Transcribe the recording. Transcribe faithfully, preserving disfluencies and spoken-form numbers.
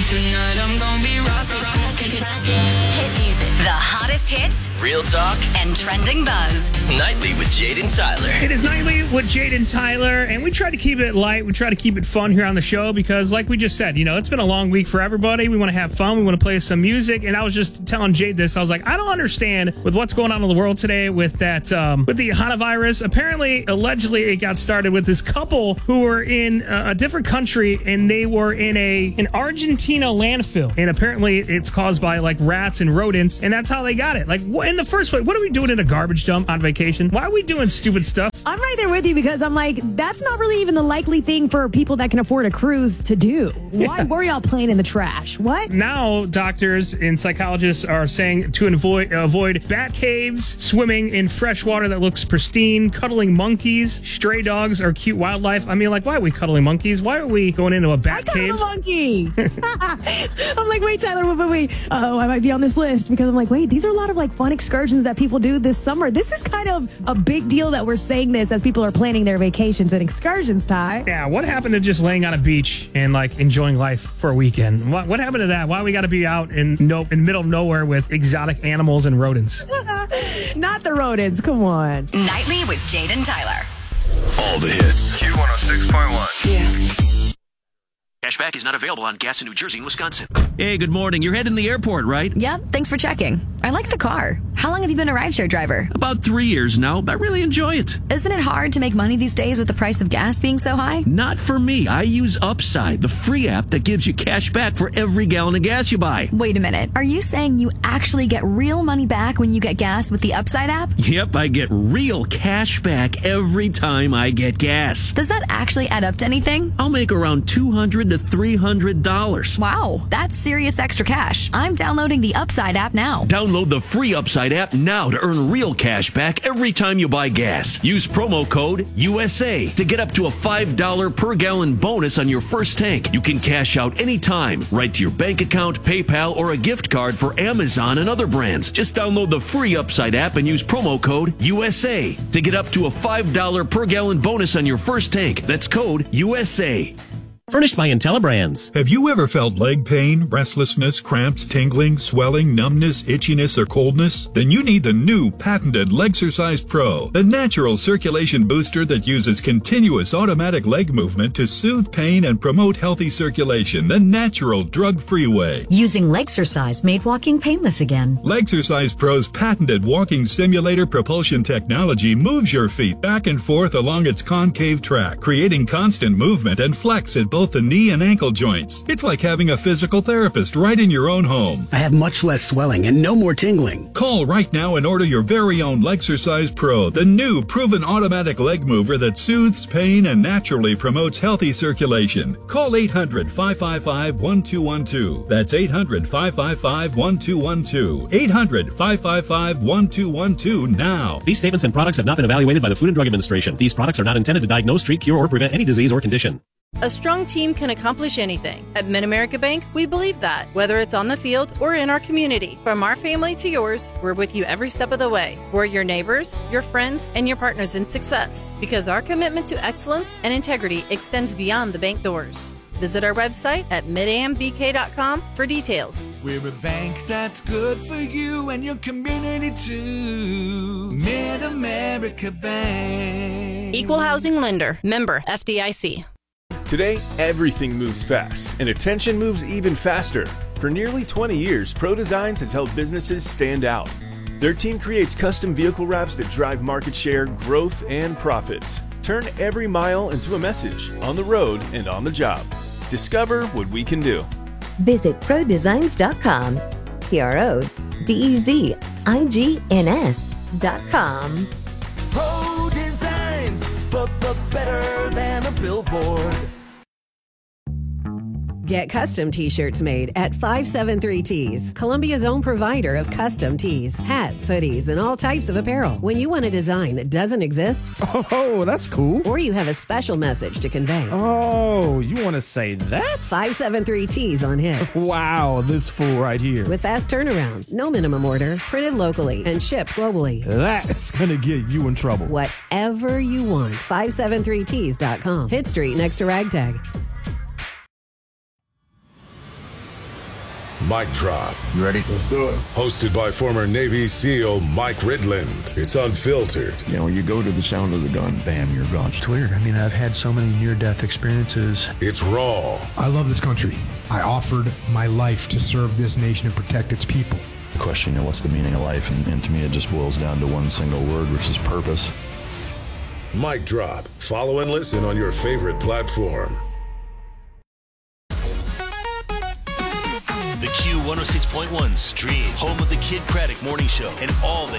Tonight I'm gonna be rockin', rockin', rockin'. Hit music. The hottest hits. Real talk. And trending buzz. Nightly with Jaden Tyler. It is Nightly with Jaden Tyler, and we try to keep it light. We try to keep it fun here on the show because, like we just said, you know, it's been a long week for everybody. We want to have fun. We want to play some music. And I was just telling Jade this. I was like, I don't understand with what's going on in the world today with that, um, with the coronavirus. Apparently, allegedly, it got started with this couple who were in a, a different country, and they were in a an Argentina landfill. And apparently, it's caused by like rats and rodents, and that's how they got it. Like, what, in the first place, what are we doing in a garbage dump on vacation? Why are we doing stupid stuff? I'm right there with you because I'm like, that's not really even the likely thing for people that can afford a cruise to do. Why Yeah. were y'all playing in the trash? What? Now, doctors and psychologists are saying to avoid avoid bat caves, swimming in fresh water that looks pristine, cuddling monkeys, stray dogs, or cute wildlife. I mean, like, why are we cuddling monkeys? Why are we going into a bat I cave? got a monkey. I'm like, wait, Tyler, wait, wait, wait. Oh, I might be on this list because I'm like, wait, these are a lot of like fun excursions that people do this summer. This is kind of a big deal that we're saying this as people are planning their vacations and excursions, Ty. Yeah, what happened to just laying on a beach and like enjoying life for a weekend? What what happened to that? Why we got to be out in no in the middle of nowhere with exotic animals and rodents? Not the rodents. Come on. Nightly with Jaden Tyler. All the hits. Q one oh six point one. Yeah. Cashback is not available on gas in New Jersey and Wisconsin. Hey, good morning. You're heading to the airport, right? Yep, thanks for checking. I like the car. How long have you been a rideshare driver? About three years now. I really enjoy it. Isn't it hard to make money these days with the price of gas being so high? Not for me. I use Upside, the free app that gives you cash back for every gallon of gas you buy. Wait a minute. Are you saying you actually get real money back when you get gas with the Upside app? Yep, I get real cash back every time I get gas. Does that actually add up to anything? I'll make around two hundred to three hundred dollars. Wow, that's serious extra cash. I'm downloading the Upside app now. Download the free Upside app now to earn real cash back every time you buy gas. Use promo code U S A to get up to a five dollars per gallon bonus on your first tank. You can cash out anytime, right to your bank account, PayPal, or a gift card for Amazon and other brands. Just download the free Upside app and use promo code U S A to get up to a five dollars per gallon bonus on your first tank. That's code U S A. Furnished by IntelliBrands. Have you ever felt leg pain, restlessness, cramps, tingling, swelling, numbness, itchiness, or coldness? Then you need the new patented Legsercise Pro, the natural circulation booster that uses continuous automatic leg movement to soothe pain and promote healthy circulation the natural drug-free way. Using Legsercise made walking painless again. Legsercise Pro's patented walking simulator propulsion technology moves your feet back and forth along its concave track, creating constant movement and flex at both both the knee and ankle joints. It's like having a physical therapist right in your own home. I have much less swelling and no more tingling. Call right now and order your very own Legsercise Pro, the new proven automatic leg mover that soothes pain and naturally promotes healthy circulation. Call eight hundred, five five five, one two one two. That's eight hundred, five five five, one two one two. eight hundred, five five five, one two one two now. These statements and products have not been evaluated by the Food and Drug Administration. These products are not intended to diagnose, treat, cure, or prevent any disease or condition. A strong team can accomplish anything. At Mid-America Bank, we believe that, whether it's on the field or in our community. From our family to yours, we're with you every step of the way. We're your neighbors, your friends, and your partners in success, because our commitment to excellence and integrity extends beyond the bank doors. Visit our website at mid a m b k dot com for details. We're a bank that's good for you and your community too. Mid-America Bank. Equal housing lender. Member F D I C. Today, everything moves fast, and attention moves even faster. For nearly twenty years, Pro Designs has helped businesses stand out. Their team creates custom vehicle wraps that drive market share, growth, and profits. Turn every mile into a message, on the road and on the job. Discover what we can do. Visit pro designs dot com. P R O D E Z I G N S dot com. Pro Designs, but, but better than a billboard. Get custom t-shirts made at five seven three Tees, Columbia's own provider of custom tees, hats, hoodies, and all types of apparel. When you want a design that doesn't exist, oh, that's cool. Or you have a special message to convey. Oh, you want to say that? five seven three Tees on hit. Wow, this fool right here. With fast turnaround, no minimum order, printed locally, and shipped globally. That's going to get you in trouble. Whatever you want, five seven three tees dot com. Hit Street next to Ragtag. Mic Drop. You ready? Let's do it. Hosted by former Navy SEAL Mike Ridland. It's unfiltered. You know, you go to the sound of the gun, bam, you're gone. It's weird. I mean, I've had so many near-death experiences. It's raw. I love this country. I offered my life to serve this nation and protect its people. The question, you know, what's the meaning of life? And, and to me, it just boils down to one single word, which is purpose. Mic Drop. Follow and listen on your favorite platform. The Q one oh six point one stream, home of the Kid Craddock Morning Show and all the